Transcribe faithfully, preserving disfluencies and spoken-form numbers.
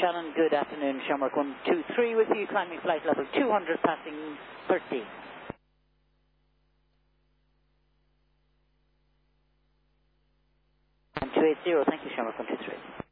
Shannon, good afternoon. Shamrock one two three with you, climbing flight level two hundred, passing thirteen. And two eighty, thank you, Shamrock one two three.